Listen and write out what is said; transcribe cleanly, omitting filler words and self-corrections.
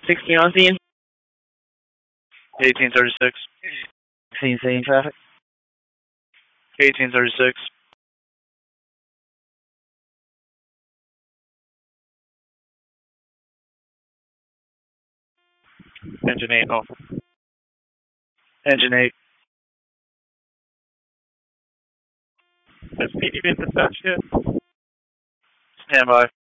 16 on scene. 1836. Scene traffic. 1836. Engine 8 off. Engine 8. Has PD been dispatched yet? Stand by.